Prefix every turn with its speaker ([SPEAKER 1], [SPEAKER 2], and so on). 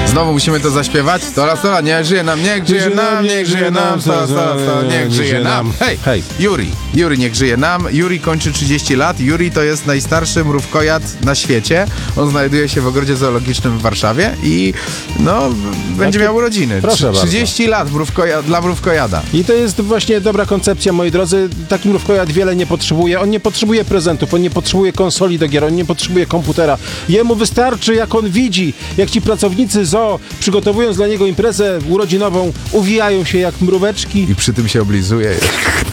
[SPEAKER 1] Znowu musimy to zaśpiewać? Tola, niech żyje nam, niech żyje nam, niech żyje nam, niech żyje nam. Hej, Yuri, niech żyje nam. Yuri kończy 30 lat. Yuri to jest najstarszy mrówkojad na świecie. On znajduje się w ogrodzie zoologicznym w Warszawie i będzie miał urodziny.
[SPEAKER 2] Proszę
[SPEAKER 1] 30 lat dla mrówkojada.
[SPEAKER 2] I to jest właśnie dobra koncepcja, moi drodzy. Taki mrówkojad wiele nie potrzebuje. On nie potrzebuje prezentów, on nie potrzebuje konsoli do gier, on nie potrzebuje komputera. Jemu wystarczy, jak on widzi, jak ci pracownicy zoo, przygotowując dla niego imprezę urodzinową, uwijają się jak mróweczki.
[SPEAKER 1] I przy tym się oblizuje.